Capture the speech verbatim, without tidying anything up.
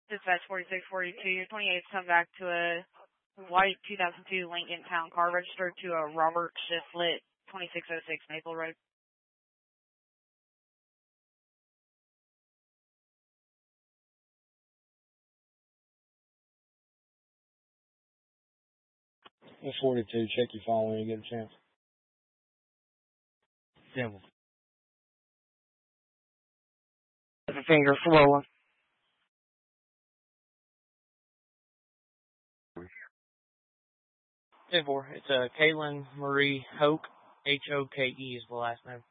Dispatch forty-six forty-two, your twenty-eight come back to a white two thousand two Lincoln Town car registered to a Robert Shiflett, twenty-six oh six Maple Road. forty-two, check your phone when you get a chance. Simple. The finger swollen. ten four. It's uh, Kaylin Marie Hoke. H O K E is the last name.